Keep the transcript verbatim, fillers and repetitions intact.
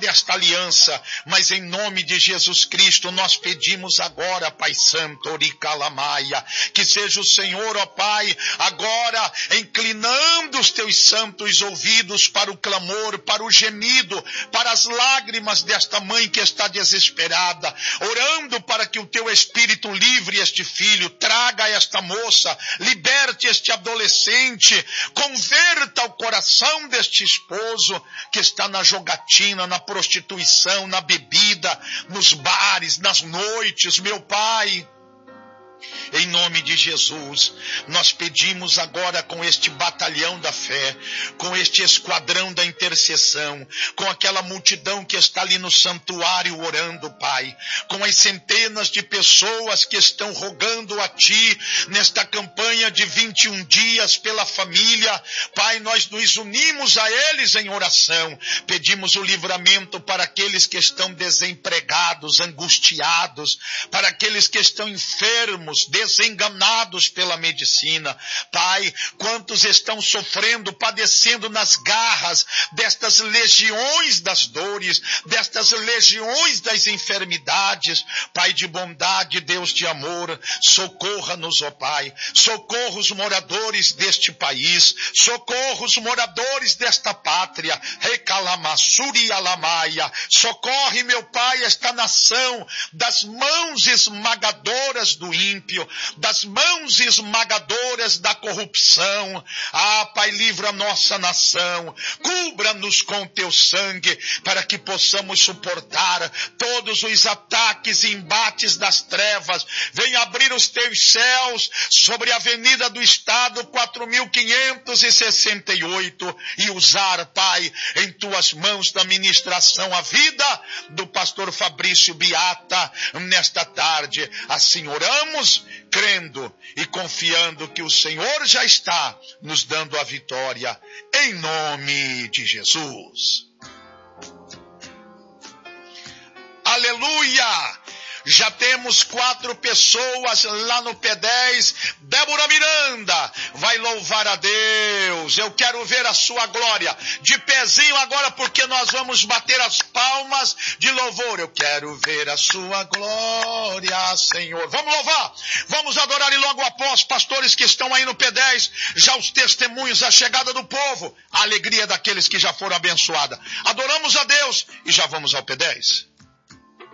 desta aliança, mas em nome de Jesus Cristo nós pedimos agora, Pai Santo, Oricalamaia, que seja o Senhor, ó Pai, agora inclinando os teus santos ouvidos para o clamor, para o gemido, para as lágrimas desta mãe que está desesperada, orando para que o teu Espírito livre este filho, traga esta moça, liberte este adolescente, converta o coração deste esposo que está na jogatina, na prostituição, na bebida, nos bares, nas noites, meu Pai. Em nome de Jesus, nós pedimos agora com este batalhão da fé, com este esquadrão da intercessão, com aquela multidão que está ali no santuário orando, Pai, com as centenas de pessoas que estão rogando a Ti nesta campanha de vinte e um dias pela família, Pai, nós nos unimos a eles em oração, pedimos o livramento para aqueles que estão desempregados, angustiados, para aqueles que estão enfermos, desenganados pela medicina. Pai, quantos estão sofrendo, padecendo nas garras destas legiões das dores, destas legiões das enfermidades. Pai de bondade, Deus de amor, socorra-nos, ó Pai. Socorra os moradores deste país, socorra os moradores desta pátria. Recalamassuri alamaia. Socorre, meu Pai, esta nação das mãos esmagadoras do ímpio, das mãos esmagadoras da corrupção. Ah, Pai, livra a nossa nação, cubra-nos com teu sangue, para que possamos suportar todos os ataques e embates das trevas. Venha abrir os teus céus sobre a Avenida do Estado quatro mil quinhentos e sessenta e oito e usar, Pai, em tuas mãos da ministração a vida do pastor Fabrício Biata nesta tarde. Assim oramos, crendo e confiando que o Senhor já está nos dando a vitória, em nome de Jesus. Aleluia! Já temos quatro pessoas lá no P dez. Débora Miranda vai louvar a Deus. Eu quero ver a sua glória. De pezinho agora, porque nós vamos bater as palmas de louvor. Eu quero ver a sua glória, Senhor. Vamos louvar. Vamos adorar e logo após, pastores que estão aí no P dez, já os testemunhos, a chegada do povo, a alegria daqueles que já foram abençoados. Adoramos a Deus e já vamos ao P dez.